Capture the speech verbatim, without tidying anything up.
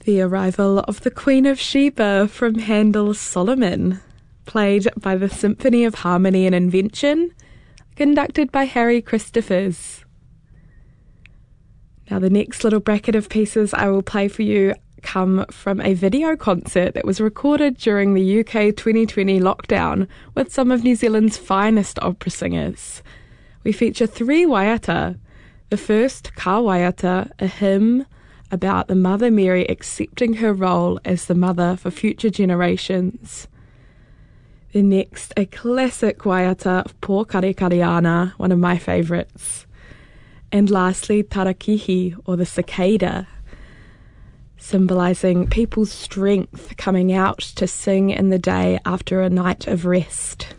The arrival of the Queen of Sheba from Handel's Solomon, played by the Symphony of Harmony and Invention, conducted by Harry Christophers. Now the next little bracket of pieces I will play for you come from a video concert that was recorded during the U K twenty twenty lockdown with some of New Zealand's finest opera singers. We feature three waiata. The first, Ka Waiata, a hymn about the Mother Mary accepting her role as the mother for future generations. The next, a classic waiata of Po Kare Kare Ana, one of my favourites. And lastly, Tarakihi, or the cicada, symbolising people's strength coming out to sing in the day after a night of rest.